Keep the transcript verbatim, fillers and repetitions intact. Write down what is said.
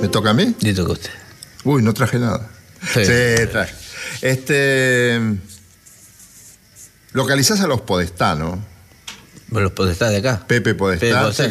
¿Me toca a mí? Le toca a usted. Uy, no traje nada. Sí, Sí, traje. Este... Localizás a los Podestá, ¿no? Los Podestá de acá. Pepe Podestá. Pepe Podestá.